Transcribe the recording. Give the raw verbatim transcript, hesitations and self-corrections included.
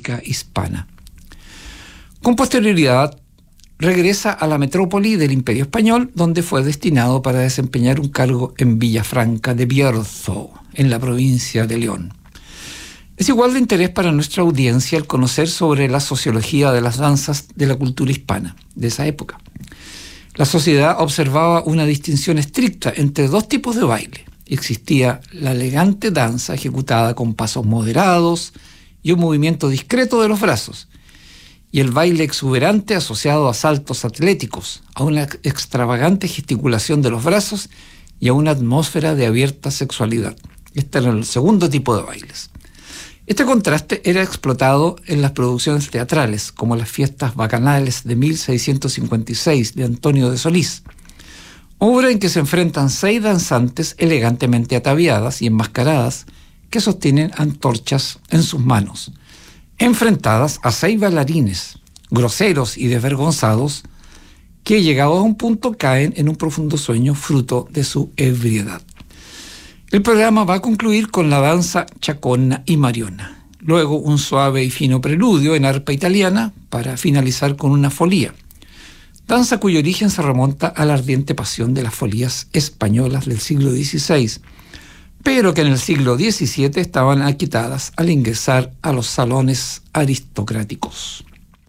música hispana. Con posterioridad, regresa a la metrópoli del Imperio Español, donde fue destinado para desempeñar un cargo en Villafranca de Bierzo, en la provincia de León. Es igual de interés para nuestra audiencia el conocer sobre la sociología de las danzas de la cultura hispana de esa época. La sociedad observaba una distinción estricta entre dos tipos de baile. Existía la elegante danza ejecutada con pasos moderados y un movimiento discreto de los brazos, y el baile exuberante asociado a saltos atléticos, a una extravagante gesticulación de los brazos y a una atmósfera de abierta sexualidad. Este era el segundo tipo de bailes. Este contraste era explotado en las producciones teatrales, como las fiestas bacanales de mil seiscientos cincuenta y seis de Antonio de Solís, obra en que se enfrentan seis danzantes elegantemente ataviadas y enmascaradas que sostienen antorchas en sus manos, enfrentadas a seis bailarines, groseros y desvergonzados, que llegados a un punto caen en un profundo sueño fruto de su ebriedad. El programa va a concluir con la danza chacona y mariona, luego un suave y fino preludio en arpa italiana para finalizar con una folía, danza cuyo origen se remonta a la ardiente pasión de las folías españolas del siglo dieciséis, pero que en el siglo diecisiete estaban aquitadas al ingresar a los salones aristocráticos.